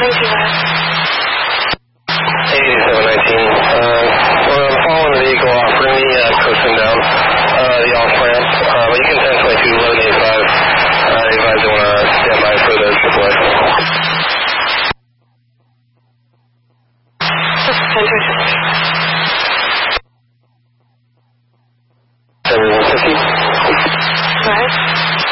Well, I'm following the vehicle offering me, coasting down the off-ramp. But you can 1022 1185. You guys want to stand by for the AAA. 7150. Right.